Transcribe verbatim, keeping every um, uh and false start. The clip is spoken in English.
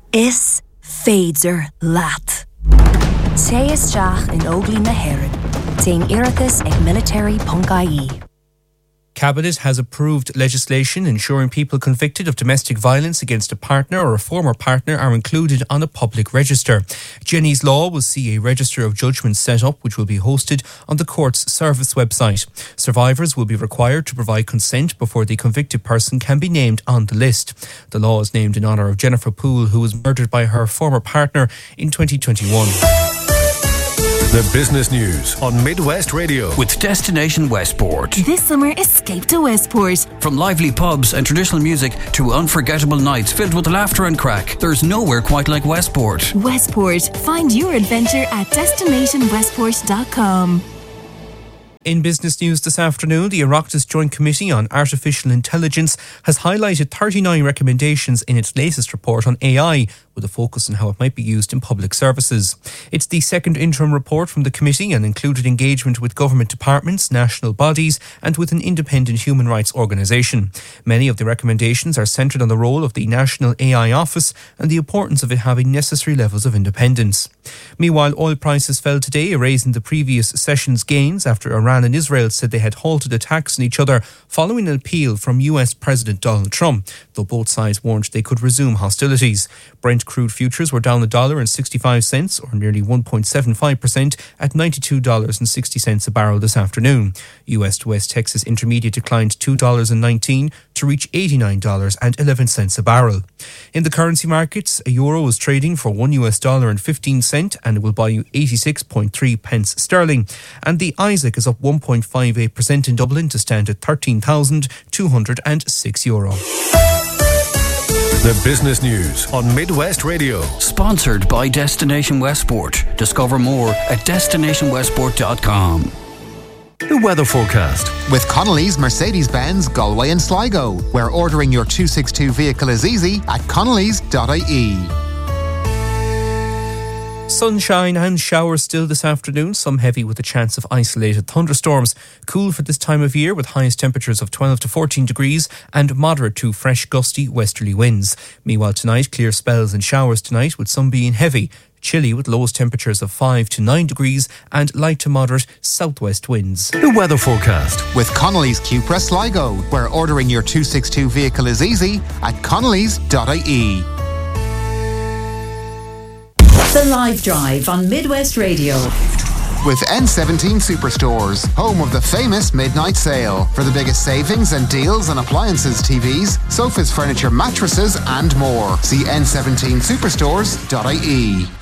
Is féidir leat. Té isteach in Óglaigh na hÉireann. Téin iarratas ag military dot I E. Cabinet has approved legislation ensuring people convicted of domestic violence against a partner or a former partner are included on a public register. Jenny's Law will see a register of judgments set up which will be hosted on the court's service website. Survivors will be required to provide consent before the convicted person can be named on the list. The law is named in honour of Jennifer Poole, who was murdered by her former partner in twenty twenty-one. The business news on Midwest Radio with Destination Westport. This summer, escape to Westport. From lively pubs and traditional music to unforgettable nights filled with laughter and crack, there's nowhere quite like Westport. Westport. Find your adventure at destination westport dot com. In business news this afternoon, the Oireachtas Joint Committee on Artificial Intelligence has highlighted thirty-nine recommendations in its latest report on A I, with a focus on how it might be used in public services. It's the second interim report from the committee and included engagement with government departments, national bodies and with an independent human rights organisation. Many of the recommendations are centred on the role of the National A I Office and the importance of it having necessary levels of independence. Meanwhile, oil prices fell today, erasing the previous session's gains after Iran and Israel said they had halted attacks on each other following an appeal from U S President Donald Trump, though both sides warned they could resume hostilities. Brent crude futures were down a dollar and sixty-five cents, or nearly one point seven five percent, at ninety-two dollars and sixty cents a barrel this afternoon. U S to West Texas Intermediate declined two dollars and nineteen cents to reach eighty-nine dollars and eleven cents a barrel. In the currency markets, a euro is trading for one U S dollar and fifteen cents and it will buy you eighty-six point three pence sterling. And the Isaac is up one point five eight percent in Dublin to stand at thirteen thousand two hundred six euro. The business news on Midwest Radio. Sponsored by Destination Westport. Discover more at destination westport dot com. The weather forecast with Connolly's Mercedes-Benz Galway and Sligo, where ordering your two sixty-two vehicle is easy at connellys dot I E. Sunshine and showers still this afternoon, some heavy with a chance of isolated thunderstorms. Cool for this time of year with highest temperatures of twelve to fourteen degrees and moderate to fresh gusty westerly winds. Meanwhile tonight, clear spells and showers tonight with some being heavy. Chilly with lowest temperatures of five to nine degrees and light to moderate southwest winds. The weather forecast with Connolly's Cupra Sligo, where ordering your two sixty-two vehicle is easy at connellys dot I E. The Live Drive on Midwest Radio. With N seventeen Superstores, home of the famous midnight sale. For the biggest savings and deals on appliances, T Vs, sofas, furniture, mattresses and more. See N seventeen superstores dot I E.